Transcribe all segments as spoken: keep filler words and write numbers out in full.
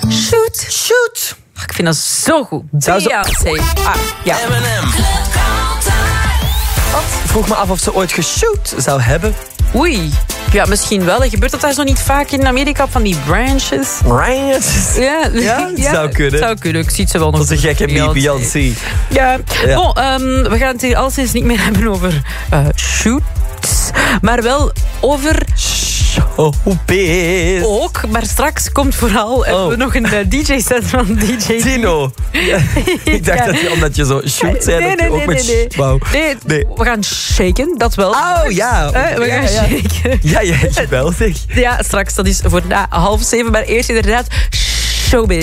Shoot. Shoot. Ik vind dat zo goed. Zou ze- Beyoncé. Ah, ja. M en M. Ik vroeg me af of ze ooit geshoot zou hebben. Oei. Ja, misschien wel. Gebeurt dat daar zo niet vaak in Amerika op van die branches? Right. Ja, Ja, het zou kunnen. zou kunnen. Ik zie het ze wel nog. Dat is een gekke Beyoncé. Ja. Ja. Bon, um, we gaan het hier alleszins niet meer hebben over uh, shoots. Maar wel over... Showbiz. Ook, maar straks komt vooral hebben we nog een uh, D J-set van D J Tino. Ja, ik dacht Ja. dat je, omdat je zo shoot zei, Nee, dat nee, je ook nee, met... nee, nee. sh- Wauw. Nee, Nee. we gaan shaken, dat wel. Oh, ja. Eh, we Ja, gaan ja. shaken. Ja, ja, geweldig. Ja, straks, dat is voor na half zeven. Maar eerst inderdaad showbiz.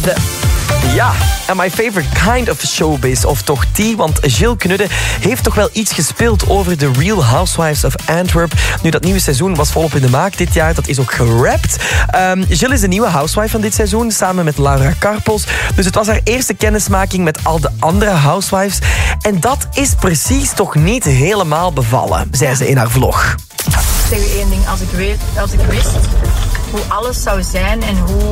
Ja, en my favorite kind of showbiz, of toch die, want Gilles Knudde heeft toch wel iets gespeeld over The Real Housewives of Antwerp. Nu, dat nieuwe seizoen was volop in de maak dit jaar, dat is ook gerapt. Um, Gilles is de nieuwe housewife van dit seizoen, samen met Laura Karpels. Dus het was haar eerste kennismaking met al de andere housewives. En dat is precies toch niet helemaal bevallen, zei ze in haar vlog. Ik zeg u één ding, als ik, weet, als ik wist hoe alles zou zijn en hoe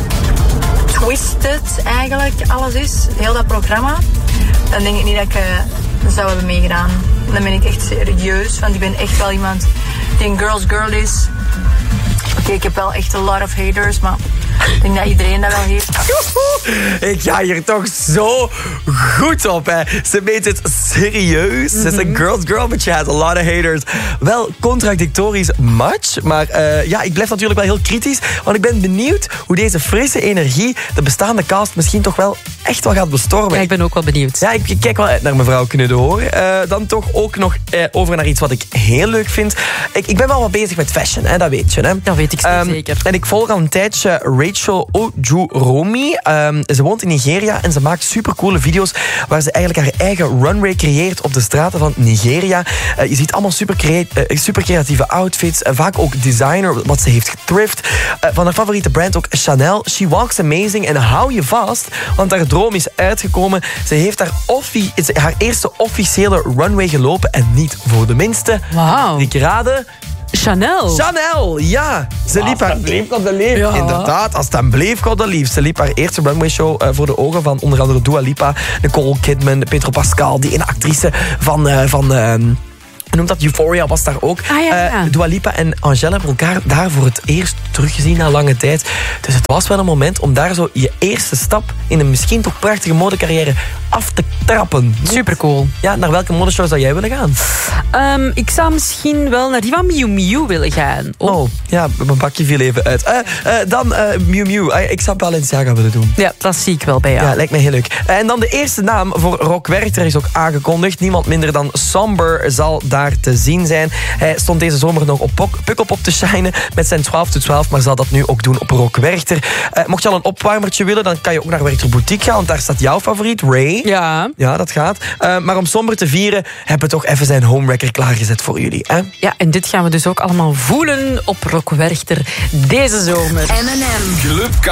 twisted eigenlijk alles is, heel dat programma, dan denk ik niet dat ik uh, zou hebben meegedaan. Dan ben ik echt serieus, want ik ben echt wel iemand die een girl's girl is. Oké, okay, ik heb wel echt a lot of haters, maar ik denk dat iedereen dat wel heeft. Ik ga hier toch zo goed op, hè. Ze meent het serieus. Ze is een girl's girl, but she has a lot of haters. Wel contradictorisch much, maar uh, ja, ik blijf natuurlijk wel heel kritisch, want ik ben benieuwd hoe deze frisse energie de bestaande cast misschien toch wel echt wel gaat bestormen. Ja, ik ben ook wel benieuwd. Ja, ik, ik kijk wel uit naar mevrouw Knudde, hoor. Uh, dan toch ook nog uh, over naar iets wat ik heel leuk vind. Ik, ik ben wel wat bezig met fashion, hè, dat weet je. Hè. Dat weet ik zeer Um, zeker. En ik volg al een tijdje Rachel Ojoromi. Um, ze woont in Nigeria en ze maakt supercoole video's waar ze eigenlijk haar eigen runway creëert op de straten van Nigeria. Uh, je ziet allemaal super, crea- uh, super creatieve outfits. Uh, vaak ook designer, wat ze heeft getrift. Uh, van haar favoriete brand ook Chanel. She walks amazing en hou je vast, want haar droom is uitgekomen. Ze heeft haar, offi- haar eerste officiële runway gelopen en niet voor de minste. Wauw. Ik raden... Chanel. Chanel, ja. Ze liep haar... Bleef op de leven. Ja. Inderdaad, als het bleef, God de lief. Ze liep haar eerste runway show uh, voor de ogen van onder andere Dua Lipa, Nicole Kidman, Pedro Pascal, die ene actrice van... Uh, van uh, noemt dat? Euphoria was daar ook. Ah, ja, ja. Uh, Dua Lipa en Angèle hebben elkaar daar voor het eerst teruggezien na lange tijd. Dus het was wel een moment om daar zo je eerste stap in een misschien toch prachtige modecarrière af te trappen. Supercool. Ja, naar welke modeshow zou jij willen gaan? Um, ik zou misschien wel naar die van Miu Miu willen gaan. Oh, oh ja, mijn bakje viel even uit. Uh, uh, dan uh, Miu Miu. Uh, ik zou Balenciaga willen doen. Ja, dat zie ik wel bij jou. Ja, lijkt me heel leuk. Uh, en dan de eerste naam voor Rock Werchter is ook aangekondigd. Niemand minder dan Somber zal daar te zien zijn. Hij stond deze zomer nog op Pok- Pukkelpop te shinen met zijn twaalf tot twaalf, maar zal dat nu ook doen op Rock Werchter. Uh, mocht je al een opwarmertje willen, dan kan je ook naar Werchter Boutique gaan, want daar staat jouw favoriet, Ray. Ja. Ja, dat gaat. Uh, maar om Somber te vieren, hebben we toch even zijn homewrecker klaargezet voor jullie. Hè? Ja, en dit gaan we dus ook allemaal voelen op Rock Werchter deze zomer. Club